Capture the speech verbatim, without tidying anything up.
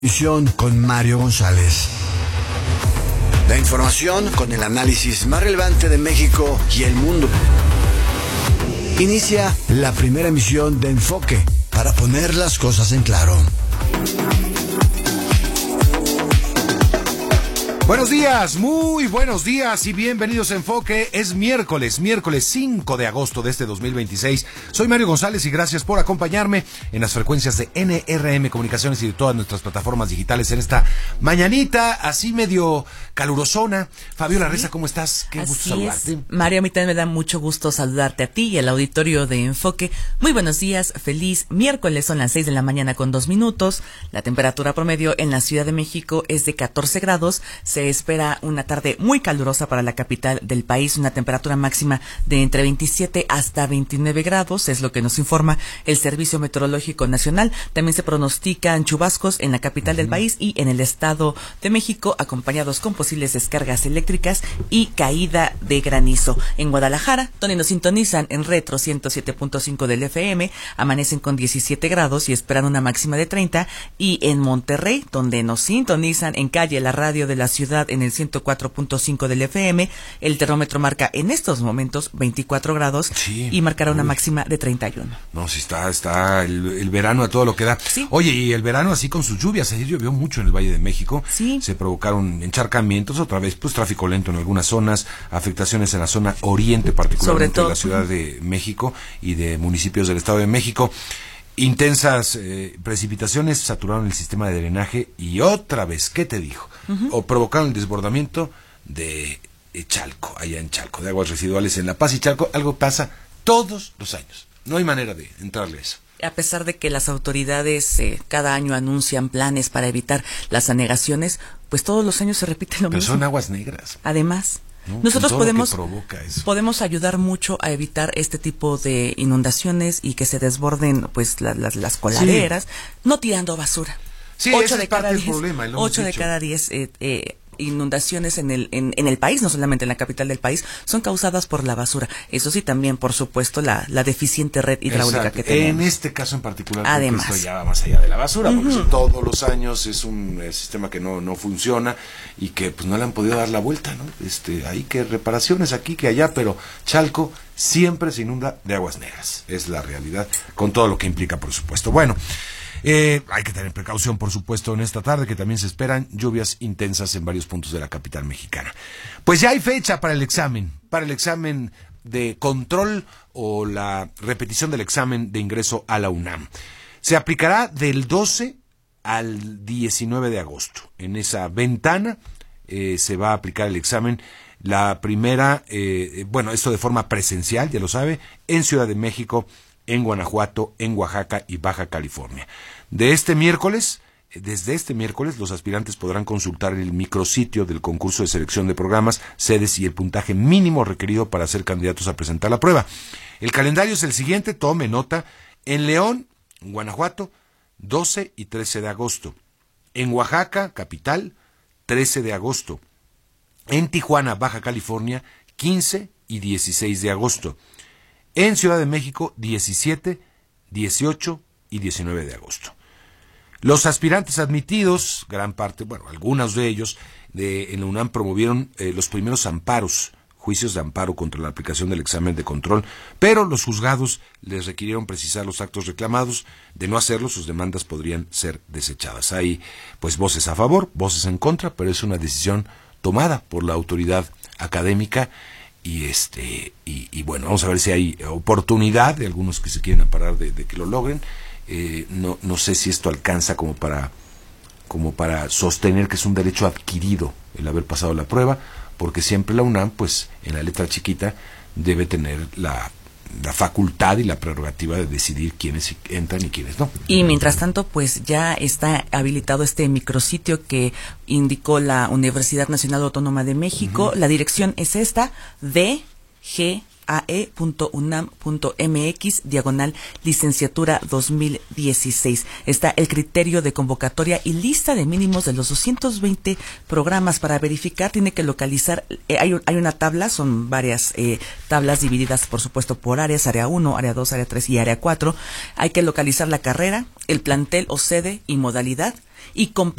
Edición con Mario González. La información con el análisis más relevante de México y el mundo. Inicia la primera emisión de Enfoque para poner las cosas en claro. Buenos días, muy buenos días y bienvenidos a Enfoque. Es miércoles, miércoles cinco de agosto de este dos mil veintiséis. Soy Mario González y gracias por acompañarme en las frecuencias de N R M Comunicaciones y de todas nuestras plataformas digitales en esta mañanita así medio calurosona. Fabiola Reza, ¿cómo estás? Qué Así gusto saludarte. Es. Mario, a mí también me da mucho gusto saludarte a ti y al auditorio de Enfoque. Muy buenos días, feliz miércoles, son las seis de la mañana con dos minutos. La temperatura promedio en la Ciudad de México es de catorce grados. Se espera una tarde muy calurosa para la capital del país, una temperatura máxima de entre veintisiete hasta veintinueve grados, es lo que nos informa el Servicio Meteorológico Nacional. También se pronostican chubascos en la capital uh-huh. del país y en el Estado de México, acompañados con posibles descargas eléctricas y caída de granizo. En Guadalajara, donde nos sintonizan en Retro ciento siete punto cinco del F M, amanecen con diecisiete grados y esperan una máxima de treinta, y en Monterrey, donde nos sintonizan en Calle La Radio de la Ciudad en el ciento cuatro punto cinco del F M, el termómetro marca en estos momentos veinticuatro grados sí, y marcará una uy. máxima de treinta y uno. No, sí está, está el, el verano a todo lo que da. Sí. Oye, y el verano así con sus lluvias, ayer llovió mucho en el Valle de México, sí. se provocaron encharcamientos, otra vez pues tráfico lento en algunas zonas, afectaciones en la zona oriente, particularmente de la Ciudad de México y de municipios del Estado de México. Intensas eh, precipitaciones saturaron el sistema de drenaje y otra vez, ¿qué te dijo? Uh-huh. O provocaron el desbordamiento de eh, Chalco, allá en Chalco, de aguas residuales en La Paz y Chalco. Algo pasa todos los años, no hay manera de entrarle a eso. A pesar de que las autoridades eh, cada año anuncian planes para evitar las anegaciones, pues todos los años se repite lo Pero mismo. Pero son aguas negras. Además, ¿no? Nosotros podemos eso. podemos ayudar mucho a evitar este tipo de inundaciones y que se desborden pues la, la, las coladeras, sí. no tirando basura. Sí, ocho ese de es parte cada del diez, problema. Ocho de cada diez eh, eh, inundaciones en el en, en el país, no solamente en la capital del país, son causadas por la basura. Eso sí, también, por supuesto, la, la deficiente red hidráulica Exacto. que tenemos. En este caso en particular, además, esto ya va más allá de la basura, uh-huh. porque todos los años es un eh, sistema que no no funciona y que pues no le han podido dar la vuelta, ¿no? Este, hay que reparaciones aquí que allá, pero Chalco siempre se inunda de aguas negras. Es la realidad, con todo lo que implica, por supuesto. Bueno, Eh, hay que tener precaución, por supuesto, en esta tarde, que también se esperan lluvias intensas en varios puntos de la capital mexicana. Pues ya hay fecha para el examen, para el examen de control o la repetición del examen de ingreso a la UNAM. Se aplicará del doce al diecinueve de agosto. En esa ventana eh, se va a aplicar el examen. La primera, eh, bueno, esto de forma presencial, ya lo sabe, en Ciudad de México, en Guanajuato, en Oaxaca y Baja California. De este miércoles, desde este miércoles, los aspirantes podrán consultar el micrositio del concurso de selección de programas, sedes y el puntaje mínimo requerido para ser candidatos a presentar la prueba. El calendario es el siguiente, tome nota: en León, Guanajuato, doce y trece de agosto. En Oaxaca, capital, trece de agosto. En Tijuana, Baja California, quince y dieciséis de agosto. En Ciudad de México, diecisiete, dieciocho y diecinueve de agosto. Los aspirantes admitidos, gran parte, bueno, algunos de ellos, de, en la UNAM promovieron eh, los primeros amparos, juicios de amparo contra la aplicación del examen de control, pero los juzgados les requirieron precisar los actos reclamados. De no hacerlo, sus demandas podrían ser desechadas. Hay, pues, voces a favor, voces en contra, pero es una decisión tomada por la autoridad académica. Y este y, y bueno, vamos a ver si hay oportunidad de algunos que se quieren amparar de, de que lo logren. Eh, no no sé si esto alcanza como para como para sostener que es un derecho adquirido el haber pasado la prueba, porque siempre la UNAM, pues en la letra chiquita, debe tener la la facultad y la prerrogativa de decidir quiénes entran y quiénes no. Y mientras tanto, pues ya está habilitado este micrositio que indicó la Universidad Nacional Autónoma de México. Uh-huh. La dirección es esta: d g a e punto unam punto m x diagonal licenciatura dos mil dieciséis. Está el criterio de convocatoria y lista de mínimos de los doscientos veinte programas. Para verificar, tiene que localizar, eh, hay, hay una tabla, son varias eh, tablas divididas, por supuesto, por áreas: área uno, área dos, área tres y área cuatro. Hay que localizar la carrera, el plantel o sede y modalidad, y compartir